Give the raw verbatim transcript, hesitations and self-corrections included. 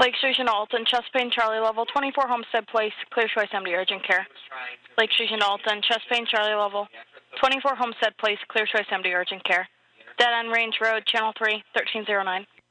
Lake Station Alton, chest pain, Charlie level, twenty-four Homestead Place, clear choice, M D, urgent care. Lake Station Alton, chest pain, Charlie level, twenty-four Homestead Place, clear choice, M D, urgent care. Dead End Range Road, Channel three, thirteen oh nine.